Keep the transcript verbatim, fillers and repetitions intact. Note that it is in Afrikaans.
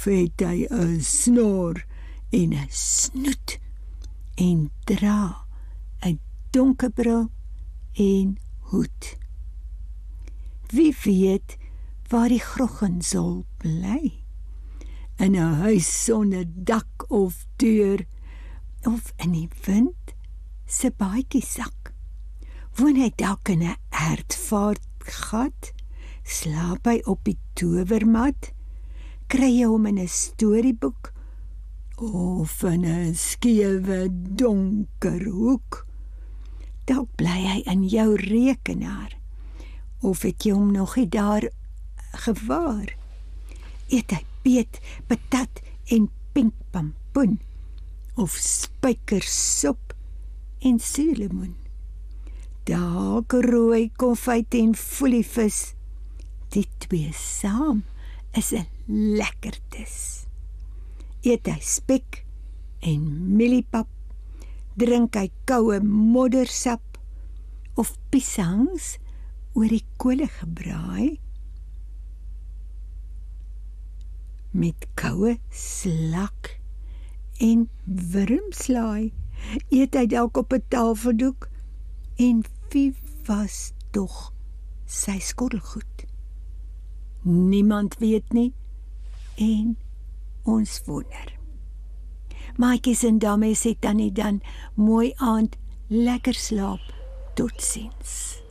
Of het hy 'n snor en 'n snoet en dra 'n donkerbril en hoed? Wie weet waar die groggenzol bly? In 'n huis sonder dak of deur, of in die wind se baadjiesak? Woon hy dalk in 'n aardvaartgat? Slaap hy op die towermat? Kry jy hom in 'n storieboek? Of in 'n skewe donker hoek? Dalk bly hy in jou rekenaar. Of het jy hom nog nie daar gewaar? Eet hy beet, patat en pink pampoen? Of spykersop en suurlemoen? Dalk rooi konfyt en foelievis. Die twee saam is 'n lekkertes. Eet hy spek en mieliepap? Drink hy koue moddersap? Of piesangs oor die kolle gebraai? Met koue slak en wurmslaai eet hy dalk op 'n tafeldoek? En wie was tog sy skottelgoed? Niemand weet nie, en ons wonder. Maatjies en dames, het dan nie dan mooi aand, lekker slaap, totsiens.